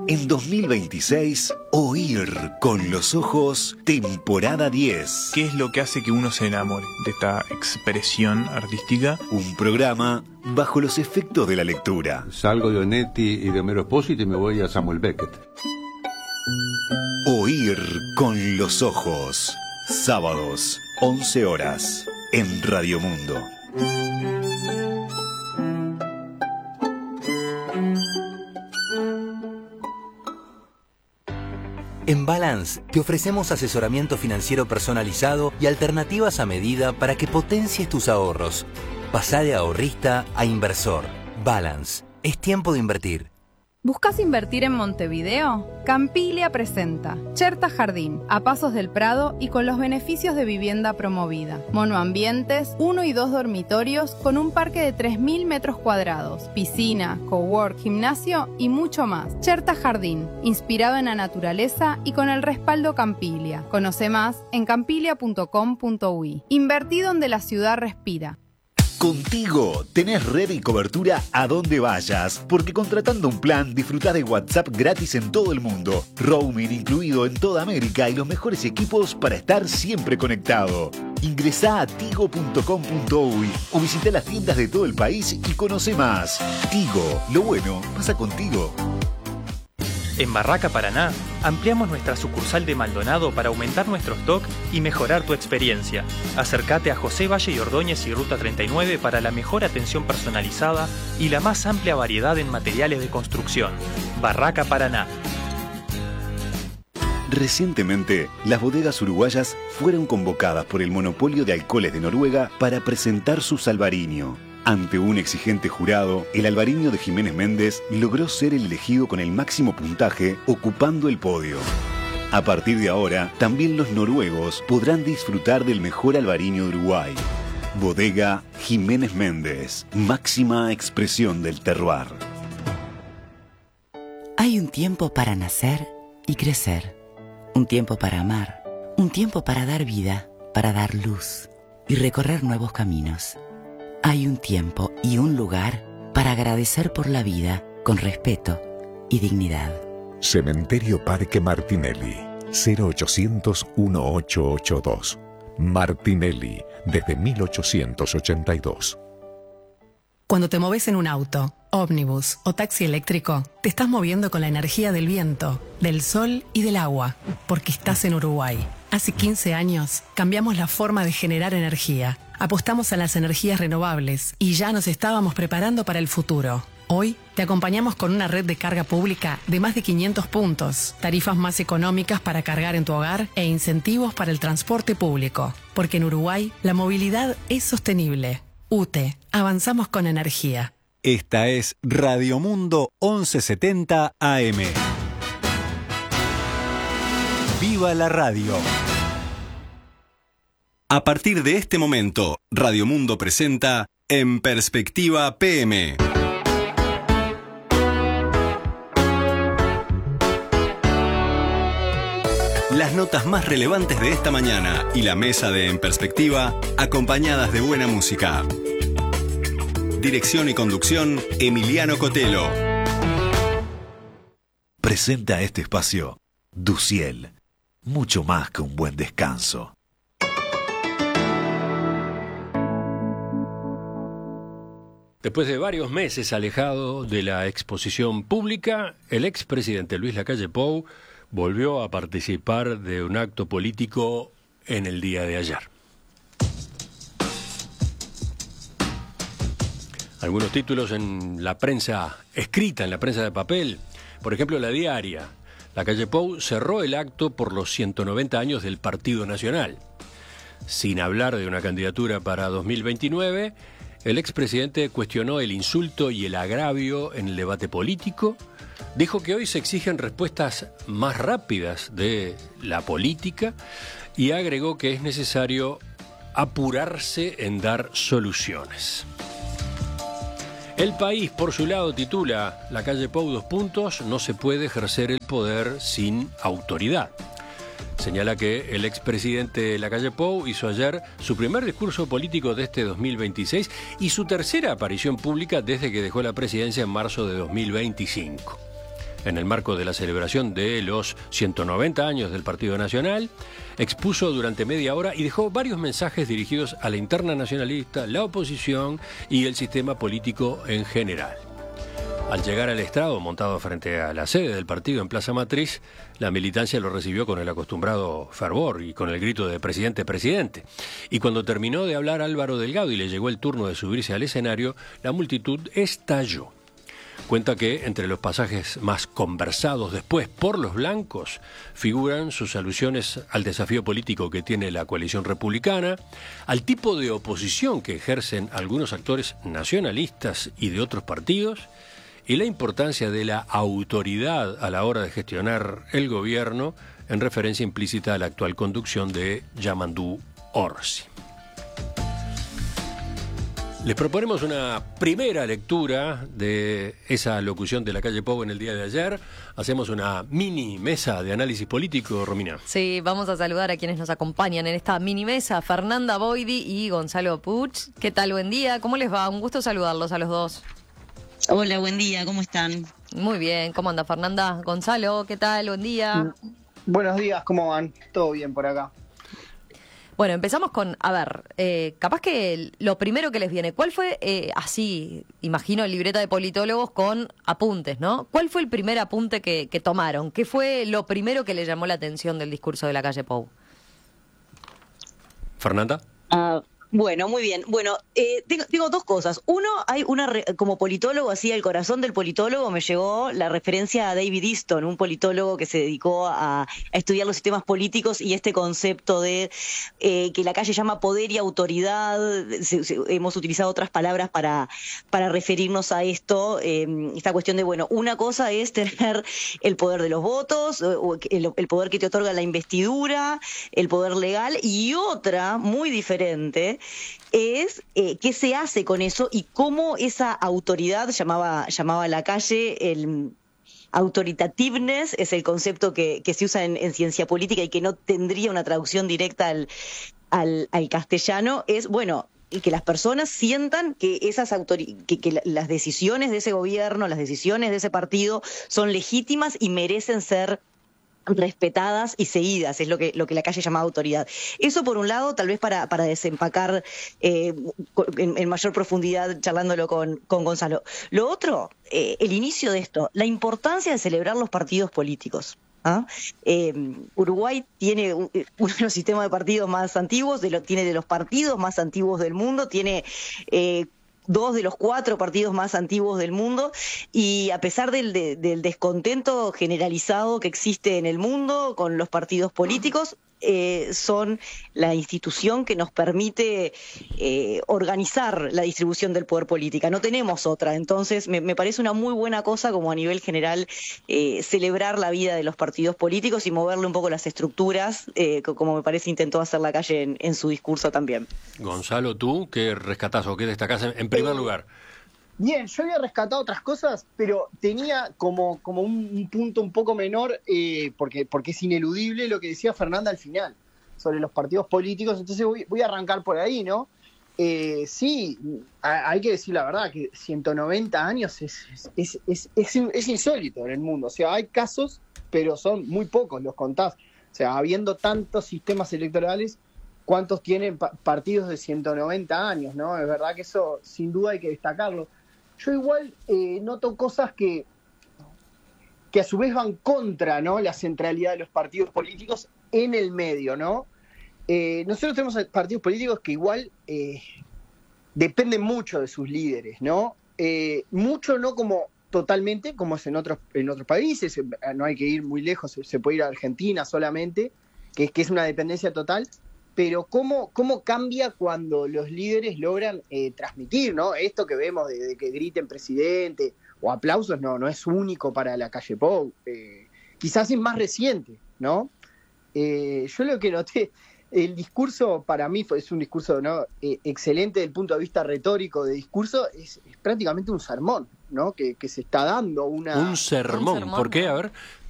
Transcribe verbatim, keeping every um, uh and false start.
En dos mil veintiséis, Oír con los ojos, temporada diez. ¿Qué es lo que hace que uno se enamore de esta expresión artística? Un programa bajo los efectos de la lectura. Salgo de Onetti y de Homero Espósito y me voy a Samuel Beckett. Oír con los ojos. Sábados, once horas, en Radio Mundo. En Balance te ofrecemos asesoramiento financiero personalizado y alternativas a medida para que potencies tus ahorros. Pasá de ahorrista a inversor. Balance. Es tiempo de invertir. ¿Buscas invertir en Montevideo? Campiglia presenta Cherta Jardín, a pasos del Prado y con los beneficios de vivienda promovida. Monoambientes, uno y dos dormitorios con un parque de tres mil metros cuadrados, piscina, cowork, gimnasio y mucho más. Cherta Jardín, inspirado en la naturaleza y con el respaldo Campiglia. Conoce más en campiglia punto com punto uy. Invertí donde la ciudad respira. Contigo tenés red y cobertura a donde vayas, porque contratando un plan disfrutás de WhatsApp gratis en todo el mundo, roaming incluido en toda América y los mejores equipos para estar siempre conectado. Ingresá a tigo punto com punto uy o visita las tiendas de todo el país y conoce más. Tigo, lo bueno pasa contigo. En Barraca Paraná, ampliamos nuestra sucursal de Maldonado para aumentar nuestro stock y mejorar tu experiencia. Acércate a José Valle y Ordóñez y Ruta treinta y nueve para la mejor atención personalizada y la más amplia variedad en materiales de construcción. Barraca Paraná. Recientemente, las bodegas uruguayas fueron convocadas por el monopolio de alcoholes de Noruega para presentar su Salvarinho. Ante un exigente jurado, el albariño de Jiménez Méndez logró ser el elegido con el máximo puntaje, ocupando el podio. A partir de ahora, también los noruegos podrán disfrutar del mejor albariño de Uruguay. Bodega Jiménez Méndez, máxima expresión del terroir. Hay un tiempo para nacer y crecer. Un tiempo para amar. Un tiempo para dar vida, para dar luz y recorrer nuevos caminos. Hay un tiempo y un lugar para agradecer por la vida con respeto y dignidad. Cementerio Parque Martinelli, cero ochocientos dieciocho ochenta y dos. Martinelli, desde mil ochocientos ochenta y dos. Cuando te moves en un auto, ómnibus o taxi eléctrico, te estás moviendo con la energía del viento, del sol y del agua, porque estás en Uruguay. Hace quince años cambiamos la forma de generar energía. Apostamos a las energías renovables y ya nos estábamos preparando para el futuro. Hoy te acompañamos con una red de carga pública de más de quinientos puntos, tarifas más económicas para cargar en tu hogar e incentivos para el transporte público. Porque en Uruguay la movilidad es sostenible. U T E, avanzamos con energía. Esta es Radio Mundo once setenta A M. ¡Viva la radio! A partir de este momento, Radio Mundo presenta En Perspectiva P M. Las notas más relevantes de esta mañana y la mesa de En Perspectiva, acompañadas de buena música. Dirección y conducción, Emiliano Cotelo. Presenta este espacio Duciel, mucho más que un buen descanso. Después de varios meses alejado de la exposición pública, el expresidente Luis Lacalle Pou volvió a participar de un acto político en el día de ayer. Algunos títulos en la prensa escrita, en la prensa de papel, por ejemplo La Diaria. Lacalle Pou cerró el acto por los ciento noventa años del Partido Nacional. Sin hablar de una candidatura para dos mil veintinueve, el expresidente cuestionó el insulto y el agravio en el debate político, dijo que hoy se exigen respuestas más rápidas de la política y agregó que es necesario apurarse en dar soluciones. El País, por su lado, titula Lacalle Pou dos puntos, no se puede ejercer el poder sin autoridad. Señala que el expresidente Lacalle Pou hizo ayer su primer discurso político de este dos mil veintiséis y su tercera aparición pública desde que dejó la presidencia en marzo de dos mil veinticinco. en el marco de la celebración de los ciento noventa años del Partido Nacional, expuso durante media hora y dejó varios mensajes dirigidos a la interna nacionalista, la oposición y el sistema político en general. Al llegar al estrado, montado frente a la sede del partido en Plaza Matriz, la militancia lo recibió con el acostumbrado fervor y con el grito de presidente, presidente. Y cuando terminó de hablar Álvaro Delgado y le llegó el turno de subirse al escenario, la multitud estalló. Cuenta que entre los pasajes más conversados después por los blancos figuran sus alusiones al desafío político que tiene la coalición republicana, al tipo de oposición que ejercen algunos actores nacionalistas y de otros partidos, y la importancia de la autoridad a la hora de gestionar el gobierno, en referencia implícita a la actual conducción de Yamandú Orsi. Les proponemos una primera lectura de esa locución de la calle Pou en el día de ayer. Hacemos una mini mesa de análisis político, Romina. Sí, vamos a saludar a quienes nos acompañan en esta mini mesa, Fernanda Boidi y Gonzalo Puch. ¿Qué tal? Buen día, ¿cómo les va? Un gusto saludarlos a los dos. Hola, buen día, ¿cómo están? Muy bien, ¿cómo anda Fernanda? Gonzalo, ¿qué tal? Buen día. Buenos días, ¿cómo van? Todo bien por acá. Bueno, empezamos con, a ver, eh, capaz que lo primero que les viene, ¿cuál fue, eh, así, imagino, libreta de politólogos con apuntes, ¿no? ¿Cuál fue el primer apunte que, que tomaron? ¿Qué fue lo primero que le llamó la atención del discurso de la calle Pou? ¿Fernanda? Ah... Bueno, muy bien. Bueno, eh, tengo, tengo dos cosas. Uno, hay una re, como politólogo, así al corazón del politólogo me llegó la referencia a David Easton, un politólogo que se dedicó a, a estudiar los sistemas políticos y este concepto de eh, que la calle llama poder y autoridad. Se, se, hemos utilizado otras palabras para, para referirnos a esto. Eh, esta cuestión de, bueno, una cosa es tener el poder de los votos, o el, el poder que te otorga la investidura, el poder legal, y otra, muy diferente, es eh, qué se hace con eso y cómo esa autoridad, llamaba, llamaba la calle, el autoritativeness, es el concepto que, que se usa en, en ciencia política y que no tendría una traducción directa al, al, al castellano, es, bueno, y que las personas sientan que esas autori- que, que las decisiones de ese gobierno, las decisiones de ese partido son legítimas y merecen ser respetadas y seguidas, es lo que lo que la calle llama autoridad. Eso por un lado, tal vez para, para desempacar eh, en, en mayor profundidad, charlándolo con, con Gonzalo. Lo otro, eh, el inicio de esto, la importancia de celebrar los partidos políticos. ¿Ah? Eh, Uruguay tiene uno de los sistemas de partidos más antiguos, de lo, tiene de los partidos más antiguos del mundo, tiene eh, dos de los cuatro partidos más antiguos del mundo, y a pesar del, de, del descontento generalizado que existe en el mundo con los partidos políticos, eh, son la institución que nos permite eh, organizar la distribución del poder político. No tenemos otra, entonces me, me parece una muy buena cosa como a nivel general eh, celebrar la vida de los partidos políticos y moverle un poco las estructuras, eh, como me parece intentó hacer la calle en, en su discurso también. Gonzalo, ¿tú qué rescatás o qué destacás en, en primer lugar? Bien, yo había rescatado otras cosas, pero tenía como, como un, un punto un poco menor, eh, porque, porque es ineludible lo que decía Fernanda al final, sobre los partidos políticos, entonces voy, voy a arrancar por ahí, ¿no? Eh, sí, a, hay que decir la verdad, que ciento noventa años es, es, es, es, es insólito en el mundo, o sea, hay casos, pero son muy pocos, los contás, o sea, habiendo tantos sistemas electorales, ¿cuántos tienen pa- partidos de ciento noventa años, no? Es verdad que eso sin duda hay que destacarlo. Yo igual eh, noto cosas que, que a su vez van contra, ¿no?, la centralidad de los partidos políticos en el medio, ¿no? Eh, nosotros tenemos partidos políticos que igual eh, dependen mucho de sus líderes, ¿no? Eh, mucho no como totalmente, como es en otros, en otros países, no hay que ir muy lejos, se, se puede ir a Argentina solamente, que, que es una dependencia total. Pero cómo, cómo cambia cuando los líderes logran eh, transmitir, ¿no? Esto que vemos de, de que griten presidente o aplausos no, no es único para la calle Pou. Eh, quizás es más reciente, ¿no? Eh, yo lo que noté, el discurso para mí fue, es un discurso, ¿no?, eh, excelente desde el punto de vista retórico de discurso, es, es prácticamente un sermón, ¿no? Que, que se está dando una... Un sermón, ¿por qué? A ver...